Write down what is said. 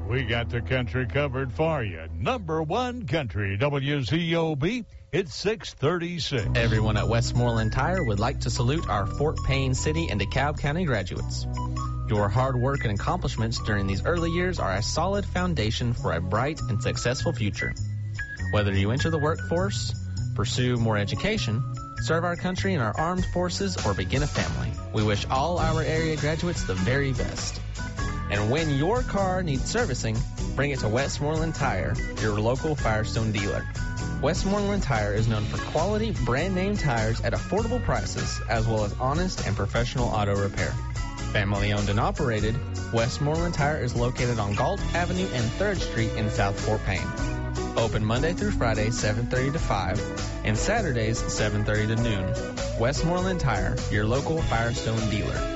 We got the country covered for you. Number one country, WCOB. It's 636. Everyone at Westmoreland Tire would like to salute our Fort Payne City and DeKalb County graduates. Your hard work and accomplishments during these early years are a solid foundation for a bright and successful future. Whether you enter the workforce, pursue more education, serve our country in our armed forces, or begin a family, we wish all our area graduates the very best. And when your car needs servicing, bring it to Westmoreland Tire, your local Firestone dealer. Westmoreland Tire is known for quality, brand-name tires at affordable prices, as well as honest and professional auto repair. Family owned and operated, Westmoreland Tire is located on Galt Avenue and 3rd Street in South Fort Payne. Open Monday through Friday, 7:30 to 5, and Saturdays, 7:30 to noon. Westmoreland Tire, your local Firestone dealer.